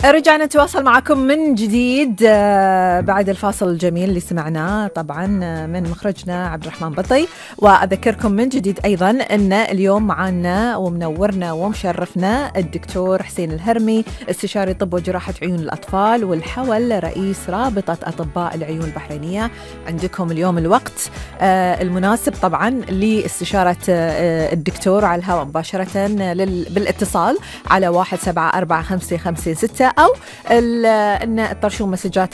رجعنا نتواصل معكم من جديد بعد الفاصل الجميل اللي سمعناه طبعا من مخرجنا عبد الرحمن بطي. وأذكركم من جديد أيضا أن اليوم معنا ومنورنا ومشرفنا الدكتور حسين الهرمي، استشاري طب وجراحة عيون الأطفال والحول، رئيس رابطة أطباء العيون البحرينية. عندكم اليوم الوقت المناسب طبعا لاستشارة الدكتور على الهواء مباشرة بالاتصال على 174556 أو أن ترشوا مسجات